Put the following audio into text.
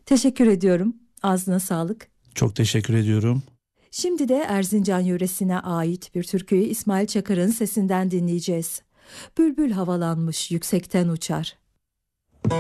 Teşekkür ediyorum. Ağzına sağlık. Çok teşekkür ediyorum. Şimdi de Erzincan yöresine ait bir türküyü İsmail Çakır'ın sesinden dinleyeceğiz. Bülbül havalanmış yüksekten uçar.